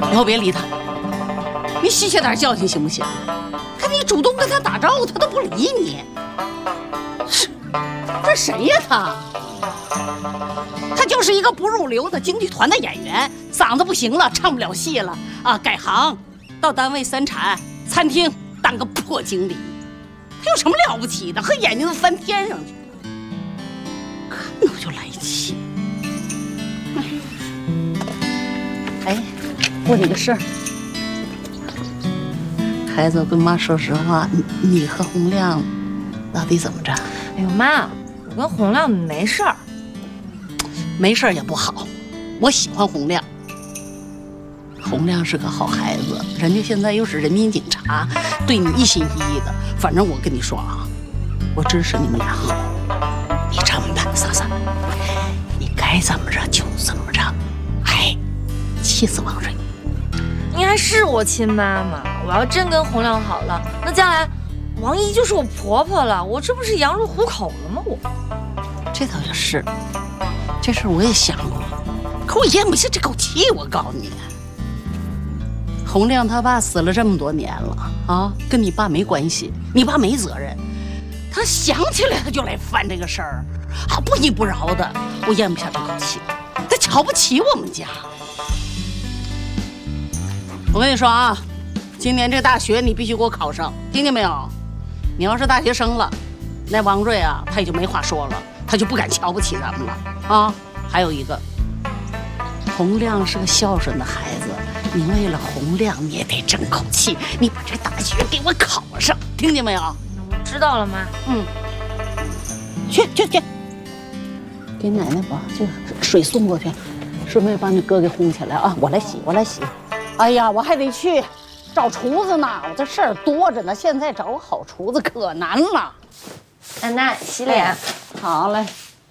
以后别理他，你吸取点教训行不行？看你主动跟他打招呼，他都不理你。这谁呀他？他就是一个不入流的京剧团的演员，嗓子不行了，唱不了戏了啊，改行到单位三产餐厅当个破经理。他有什么了不起的？和眼睛都翻天上去了，看着我就来气。哎，问你个事儿，孩子，我跟妈说实话，你和洪亮到底怎么着？ 哎呦妈，我跟洪亮没事儿。 没事儿也不好，我喜欢洪亮。洪亮是个好孩子，人家现在又是人民警察，对你一心一意的。反正我跟你说啊，我支持你们俩好。你这么办，嫂嫂，你该怎么着就怎么着。哎，气死王瑞！ 你还是我亲妈妈，我要真跟洪亮好了，那将来王姨就是我婆婆了，我这不是羊入虎口了吗？我这倒也是，这事我也想过，可我咽不下这口气。我告诉你，洪亮他爸死了这么多年了啊，跟你爸没关系，你爸没责任。他想起来他就来翻这个事儿，啊，不依不饶的，我咽不下这口气。他瞧不起我们家。我跟你说啊，今年这大学你必须给我考上，听见没有？你要是大学生了，那王瑞啊，他也就没话说了，他就不敢瞧不起咱们了啊。还有一个，洪亮是个孝顺的孩子，你为了洪亮你也得争口气，你把这大学给我考上，听见没有？ 我知道了，妈。 去，给奶奶把这水送过去，顺便把你哥给轰起来啊！我来洗。哎呀，我还得去找厨子呢，我这事儿多着呢，现在找个好厨子可难了。 奶奶洗脸。 哎，好嘞。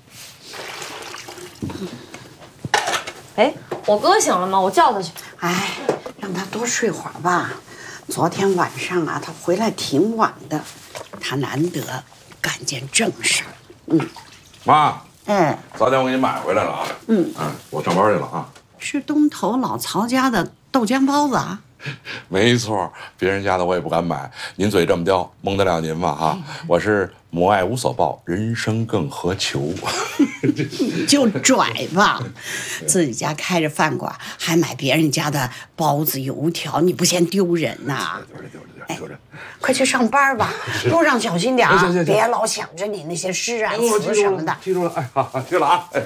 哎，我哥醒了吗？我叫他去。 哎，让他多睡会儿吧。昨天晚上啊，他回来挺晚的，他难得干件正事儿。 妈， 早点我给你买回来了啊。我上班去了啊。 是东头老曹家的豆浆包子啊？ 没错，别人家的我也不敢买。您嘴这么刁，蒙得了您吗？哈，我是母爱无所报，人生更何求？ 你就拽吧，自己家开着饭馆，还买别人家的包子油条，你不嫌丢人呐？丢人！快去上班吧，路上小心点啊，别老想着你那些诗啊词什么的。 记住了，哎，好，去了啊，哎。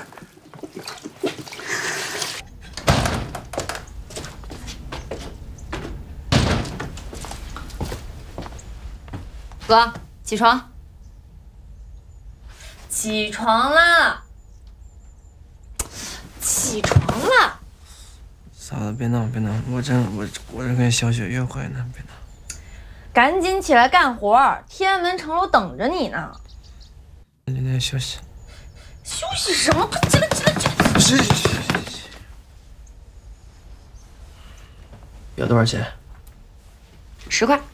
哥，起床！起床啦！起床啦！ 嫂子，别闹，我正跟小雪约会呢，别闹。 赶紧起来干活，天安门城楼等着你呢。 你休息。 休息什么？快起来！ 是。要多少钱 ？10块。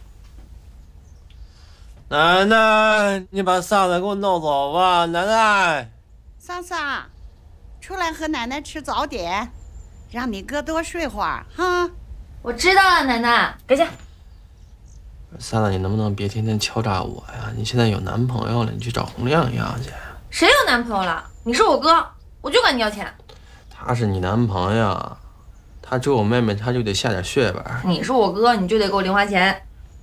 奶奶，你把嫂子给我弄走吧，奶奶。 桑桑，出来和奶奶吃早点，让你哥多睡会儿哈。 我知道了，奶奶，给钱。 嫂子，你能不能别天天敲诈我呀？你现在有男朋友了，你去找洪亮要去。 谁有男朋友了？你是我哥，我就管你要钱。 他是你男朋友，他追我妹妹，他就得下点血本。 你是我哥，你就得给我零花钱。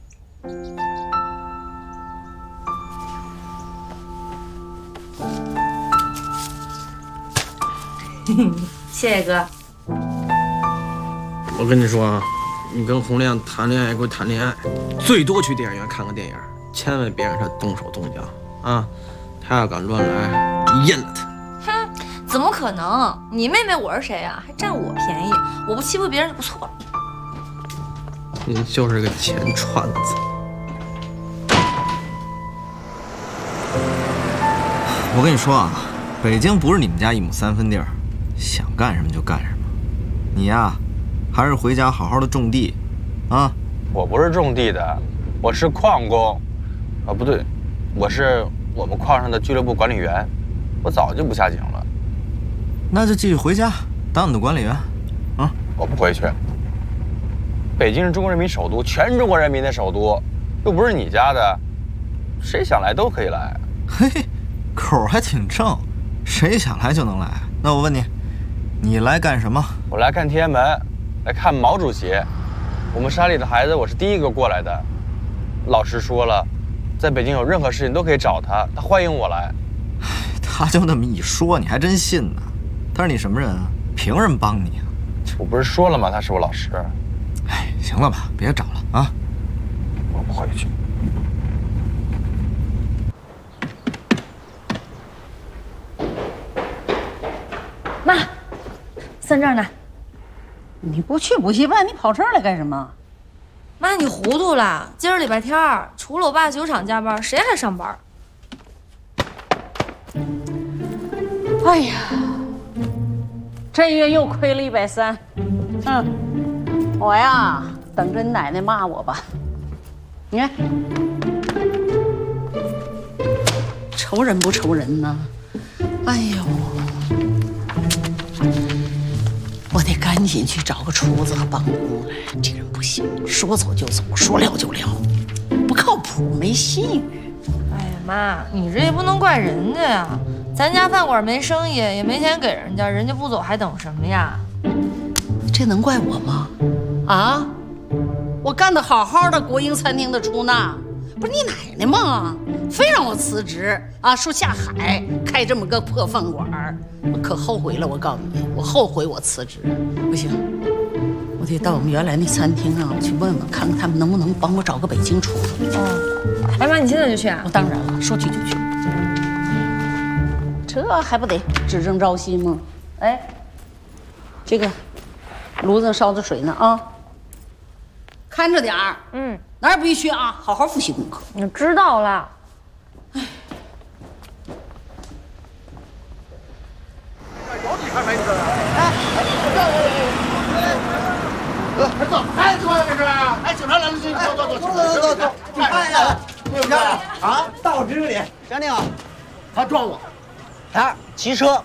谢谢哥。 我跟你说啊，你跟洪亮谈恋爱给我谈恋爱，最多去电影院看个电影，千万别让他动手动脚啊！他要敢乱来，阉了他。 哼，怎么可能？你妹妹我是谁啊？还占我便宜？我不欺负别人就不错了。 你就是个钱串子。 我跟你说啊，北京不是你们家一亩三分地儿，想干什么就干什么。你呀，还是回家好好的种地，啊！ 我不是种地的，我是矿工，啊不对，我是我们矿上的俱乐部管理员，我早就不下井了。 那就继续回家当你的管理员，啊！ 我不回去， 北京是中国人民首都，全中国人民的首都，又不是你家的，谁想来都可以来。 嘿，口还挺正，谁想来就能来。那我问你，你来干什么？ 我来看天安门，来看毛主席。我们山里的孩子，我是第一个过来的。老师说了，在北京有任何事情都可以找他，他欢迎我来。 他就那么一说，你还真信呢？他是你什么人啊？凭什么帮你啊？ 我不是说了吗？他是我老师。 哎，行了吧，别找了啊！ 我不回去。 妈，算账呢。 你不去补习班，你跑这儿来干什么？ 妈，你糊涂了。今儿礼拜天儿，除了我爸酒厂加班，谁还上班？ 哎呀，这月又亏了130。我呀，等着你奶奶骂我吧。你看，愁人不愁人呢？哎呦，我得赶紧去找个厨子和帮工来。这人不行，说走就走，说撂就撂，不靠谱，没信誉。 哎呀，妈，你这也不能怪人家呀。咱家饭馆没生意，也没钱给人家，人家不走还等什么呀？ 这能怪我吗？啊，我干得好好的国营餐厅的出纳，不是你奶奶吗？非让我辞职啊，说下海开这么个破饭馆，我可后悔了。我告诉你，我后悔我辞职。不行，我得到我们原来那餐厅啊，我去问问，看看他们能不能帮我找个北京厨子。 哦，哎妈，你现在就去啊？ 我当然了，说去就去。这还不得只争朝夕吗？哎，这个炉子上烧着水呢啊，看着点儿。哪儿也不许去啊，好好复习功课。 我知道了。 哎，有你看没你这个？哎，走，哎，怎么回事啊？哎，警察来了，走，你看一下，对不对？啊，到这里， 江宁， 他撞我。 他骑车